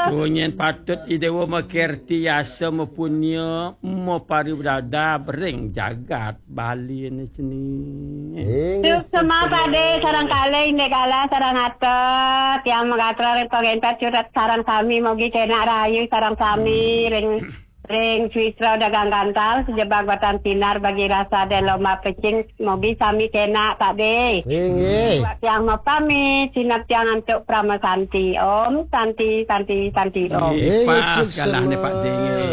Tunyen patut idewa makerti asa mempunya pariwada bering jagat Bali ni sini. Tuk semua pada sarang kali ini kala sarang atat yang mengatur pemerintah curhat sarang kami mogi kena rayu sarang kami ring Swisra dagang gantal sejebak batan sinar bagi rasa dan loma pecing mogi kami kena tak deh. Buat yang mau pamit sinap yang untuk Prama Santi Om Santi Om. Pas kalah ni Pak Ding.